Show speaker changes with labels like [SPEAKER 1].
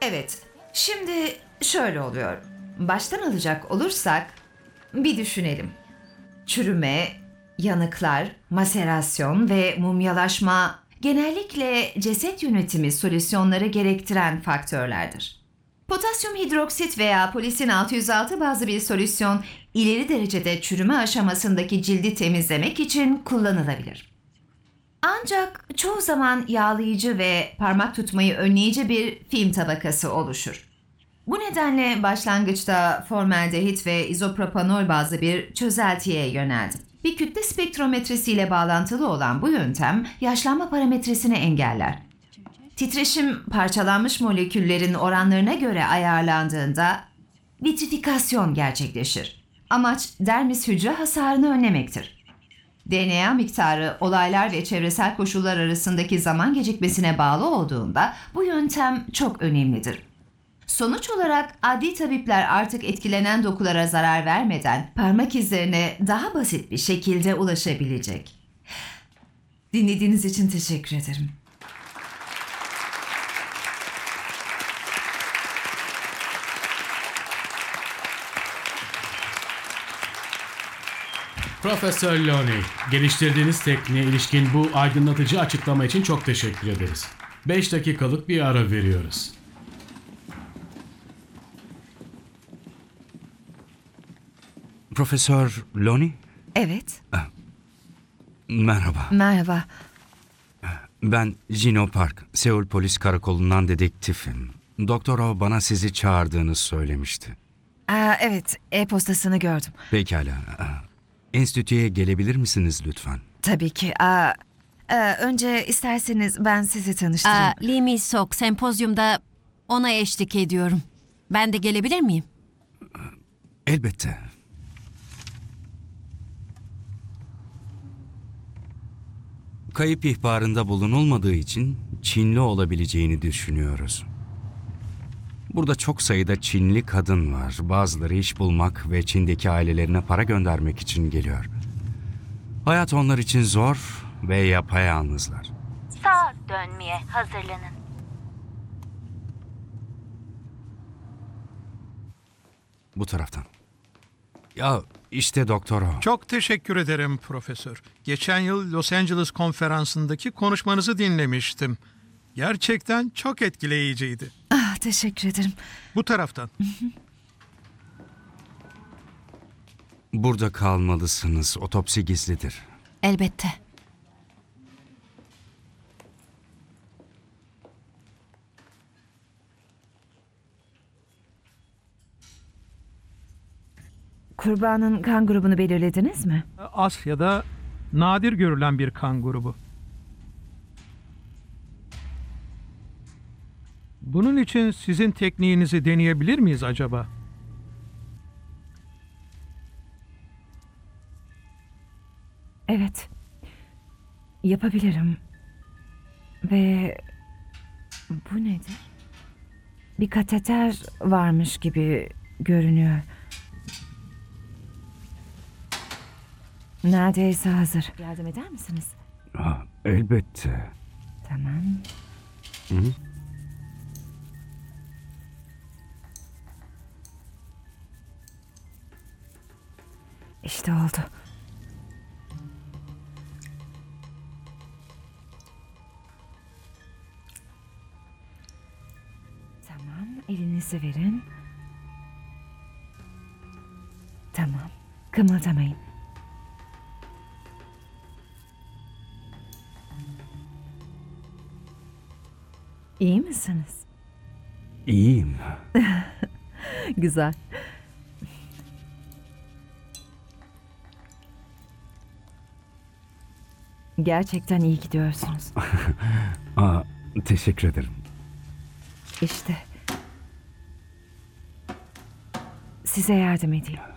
[SPEAKER 1] Evet, şimdi şöyle oluyor. Baştan alacak olursak bir düşünelim. Çürüme, yanıklar, maserasyon ve mumyalaşma genellikle ceset yönetimi solüsyonları gerektiren faktörlerdir. Potasyum hidroksit veya polisin 606 bazlı bir solüsyon ileri derecede çürüme aşamasındaki cildi temizlemek için kullanılabilir. Ancak çoğu zaman yağlayıcı ve parmak tutmayı önleyici bir film tabakası oluşur. Bu nedenle başlangıçta formaldehit ve izopropanol bazlı bir çözeltiye yöneldim. Bir kütle spektrometresiyle bağlantılı olan bu yöntem yaşlanma parametresini engeller. Titreşim parçalanmış moleküllerin oranlarına göre ayarlandığında vitrifikasyon gerçekleşir. Amaç dermis hücre hasarını önlemektir. DNA miktarı olaylar ve çevresel koşullar arasındaki zaman gecikmesine bağlı olduğunda bu yöntem çok önemlidir. Sonuç olarak adli tabipler artık etkilenen dokulara zarar vermeden parmak izlerine daha basit bir şekilde ulaşabilecek. Dinlediğiniz için teşekkür ederim.
[SPEAKER 2] Profesör Loney, geliştirdiğiniz tekniğe ilişkin bu aydınlatıcı açıklama için çok teşekkür ederiz. 5 dakikalık bir ara veriyoruz.
[SPEAKER 3] Profesör Loney?
[SPEAKER 1] Evet,
[SPEAKER 3] Merhaba.
[SPEAKER 1] merhaba.
[SPEAKER 3] Ben Gino Park, Seul Polis Karakolu'ndan dedektifim. Doktor O bana sizi çağırdığını söylemişti.
[SPEAKER 1] Evet, e-postasını gördüm.
[SPEAKER 3] Pekala. Enstitüye gelebilir misiniz lütfen?
[SPEAKER 1] Tabii ki. Önce isterseniz ben sizi tanıştırayım.
[SPEAKER 4] Lee Mi-sok sempozyumda ona eşlik ediyorum. Ben de gelebilir miyim?
[SPEAKER 3] Elbette. Kayıp ihbarında bulunulmadığı için Çinli olabileceğini düşünüyoruz. Burada çok sayıda Çinli kadın var. Bazıları iş bulmak ve Çin'deki ailelerine para göndermek için geliyor. Hayat onlar için zor ve yapayalnızlar.
[SPEAKER 5] Sağa dönmeye hazırlanın.
[SPEAKER 3] Bu taraftan. Ya işte Doktor O.
[SPEAKER 6] Çok teşekkür ederim profesör. Geçen yıl Los Angeles konferansındaki konuşmanızı dinlemiştim. Gerçekten çok etkileyiciydi.
[SPEAKER 1] Teşekkür ederim.
[SPEAKER 6] Bu taraftan.
[SPEAKER 3] Burada kalmalısınız. Otopsi gizlidir.
[SPEAKER 4] Elbette.
[SPEAKER 1] Kurbanın kan grubunu belirlediniz mi?
[SPEAKER 6] Asya'da nadir görülen bir kan grubu. Bunun için sizin tekniğinizi deneyebilir miyiz acaba?
[SPEAKER 1] Evet. Yapabilirim. Ve bu nedir? Bir kateter varmış gibi görünüyor. Neredeyse hazır. Yardım eder misiniz?
[SPEAKER 3] Elbette.
[SPEAKER 1] Tamam.
[SPEAKER 3] Hı?
[SPEAKER 1] İşte oldu. Tamam, elinizi verin. Tamam, kımıldamayın. İyi misiniz?
[SPEAKER 3] İyiyim.
[SPEAKER 1] Güzel. Gerçekten iyi gidiyorsunuz.
[SPEAKER 3] Teşekkür ederim.
[SPEAKER 1] İşte. Size yardım edeyim.